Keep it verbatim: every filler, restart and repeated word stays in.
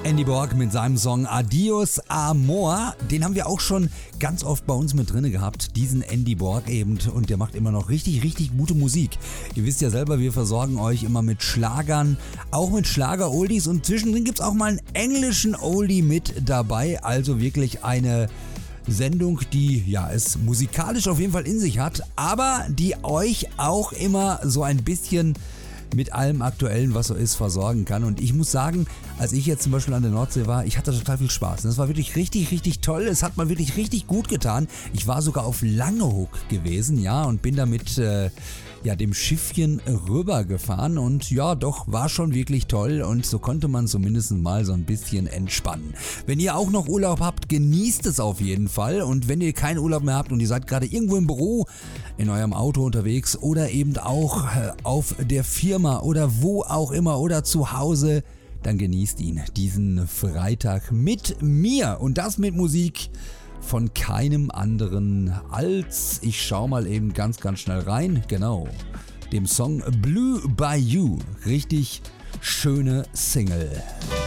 Andy Borg mit seinem Song Adios Amor, den haben wir auch schon ganz oft bei uns mit drinne gehabt, diesen Andy Borg eben, und der macht immer noch richtig, richtig gute Musik. Ihr wisst ja selber, wir versorgen euch immer mit Schlagern, auch mit Schlager-Oldies, und zwischendrin gibt es auch mal einen englischen Oldie mit dabei, also wirklich eine Sendung, die ja es musikalisch auf jeden Fall in sich hat, aber die euch auch immer so ein bisschen mit allem Aktuellen, was so ist, versorgen kann. Und ich muss sagen, als ich jetzt zum Beispiel an der Nordsee war, ich hatte total viel Spaß. Das war wirklich richtig, richtig toll. Es hat mal wirklich richtig gut getan. Ich war sogar auf Langeoog gewesen, ja, und bin damit äh, ja, dem Schiffchen rübergefahren, und ja, doch, war schon wirklich toll, und so konnte man zumindest mal so ein bisschen entspannen. Wenn ihr auch noch Urlaub habt, genießt es auf jeden Fall, und wenn ihr keinen Urlaub mehr habt und ihr seid gerade irgendwo im Büro, in eurem Auto unterwegs oder eben auch äh, auf der Firma oder wo auch immer oder zu Hause, dann genießt ihn, diesen Freitag mit mir, und das mit Musik von keinem anderen als, ich schau mal eben ganz, ganz schnell rein, genau, dem Song Blue Bayou. Richtig schöne Single.